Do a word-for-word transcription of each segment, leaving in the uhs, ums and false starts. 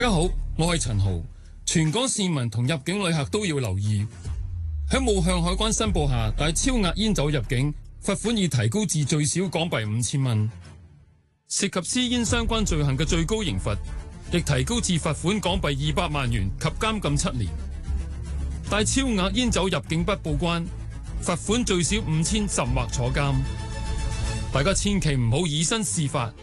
大家好，我係陳豪。全港市民同入境旅客都要留意，喺冇向海關申報下帶超額煙酒入境，罰款已提高至最少港幣五千蚊。涉及私煙相關罪行嘅最高刑罰亦提高至罰款港幣二百萬元及監禁七年。帶超額煙酒入境不報關，罰款最少五千甚或坐監。大家千祈唔好以身試法。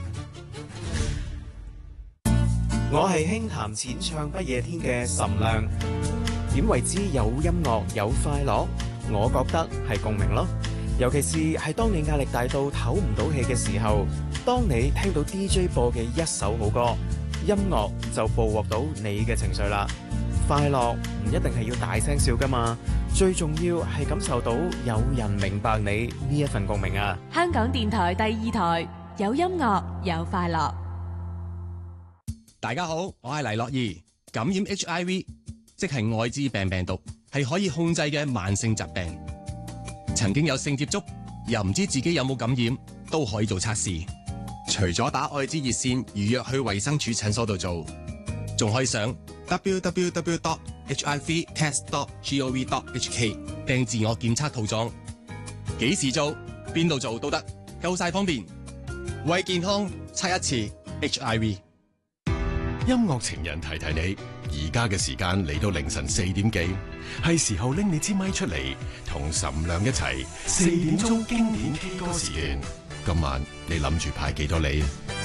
我係輕談淺唱不夜天嘅岑亮，點為之有音樂有快樂？我覺得係共鳴咯，尤其是係當你壓力大到唞唔到氣嘅時候，當你聽到 D J 播嘅一首好歌，音樂就捕獲到你嘅情緒啦。快樂唔一定係要大聲笑㗎嘛，最重要係感受到有人明白你呢一份共鳴啊！ 香港電台第二台，有音樂有快樂。 大家好，我係黎樂儀。感染 H I V 即係愛滋病病毒，係可以控制嘅慢性疾病。曾經有性接觸又唔知自己有冇感染，都可以做測試。除咗打愛滋熱線預約去衛生署診所度做，仲可以上 w w w dot h i v test dot gov dot h k 訂自我檢測套裝。幾時做邊度做都得，夠晒方便。為健康測一次 H I V。 音樂情人提提你，而家嘅時間嚟到凌晨四點幾，係時候拎你支咪出嚟，同岑亮一齊四點鐘經典 K 歌時段。今晚你諗住派幾多梨？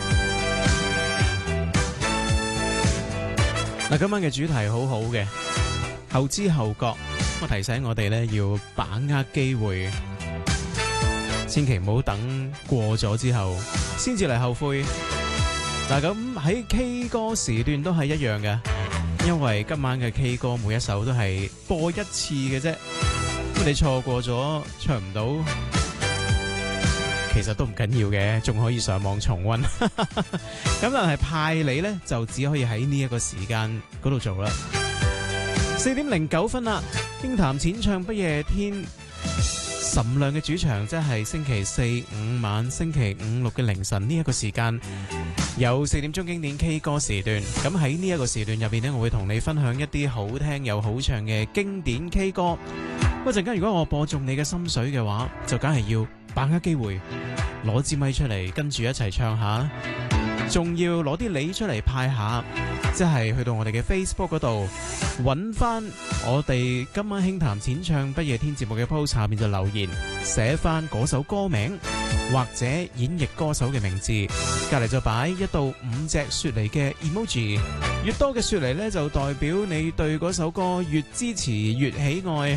嗱，今晚嘅主題好好嘅，後知後覺，我提醒我哋咧要把握機會，千祈唔好等過咗之後先至嚟後悔。嗱，咁喺 K 歌時段都係一樣嘅，因為今晚嘅 K 歌每一首都係播一次嘅啫，咁你錯過咗唱唔到，其實都唔緊要嘅，仲可以上網重溫。咁但係派你呢，就只可以喺呢一個時間嗰度做啦。四點零九分啦，輕談淺唱不夜天，岑亮嘅主場，即係星期四五晚、星期五六嘅凌晨呢一個時間。有四點鐘經典 K 歌時段，咁喺呢一個時段入邊呢，我會同你分享一啲好聽又好唱嘅經典 K 歌。嗰陣間如果我播中你嘅心水嘅話，就梗係要把握機會，攞支咪出嚟跟住一齊唱下，仲要攞啲梨出嚟派下，即係去到我哋嘅 Facebook 嗰度揾翻我哋今晚輕談淺唱不夜天節目嘅 post 下面就留言，寫翻嗰首歌名或者演繹歌手嘅名字，隔籬就擺一到五隻雪梨嘅 emoji， 越多嘅雪梨呢，就代表你對嗰首歌越支持越喜愛。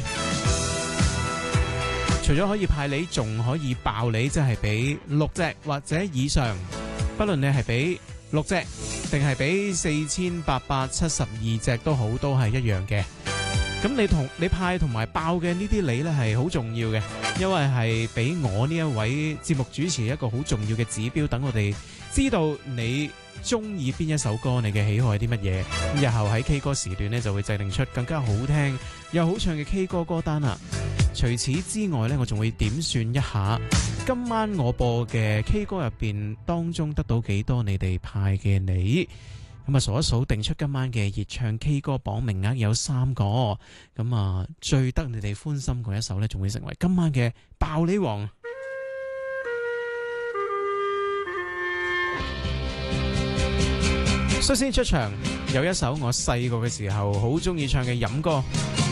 除咗可以派你，仲可以爆你，即係俾六隻或者以上，不論你係俾六隻定係俾四千八百七十二隻都好，都係一樣嘅。咁你同你派同埋爆嘅呢啲梨呢係好重要嘅，因為係俾我呢一位節目主持一個好重要嘅指標，等我哋知道你中意邊一首歌，你嘅喜好係啲乜嘢。咁日後喺 K 歌時段呢，就會制定出更加好聽又好唱嘅 K 歌歌單啦。除此之外呢，我仲會點算一下今晚我播嘅 K 歌入邊當中得到幾多你哋派嘅梨。咁啊，數一數定出今晚嘅熱唱 K 歌榜名額有三個，咁啊最得你哋歡心嗰一首呢，仲會成為今晚嘅爆梨王。率先出場有一首我細個嘅時候好中意唱嘅飲歌，